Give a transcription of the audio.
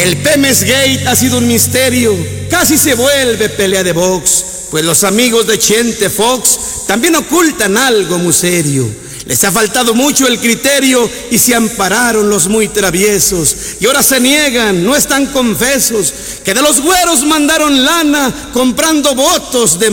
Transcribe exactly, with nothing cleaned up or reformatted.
El Pemex Gate ha sido un misterio, casi se vuelve pelea de box, pues los amigos de Chente Fox también ocultan algo muy serio. Les ha faltado mucho el criterio y se ampararon los muy traviesos. Y ahora se niegan, no están confesos, que de los güeros mandaron lana comprando votos de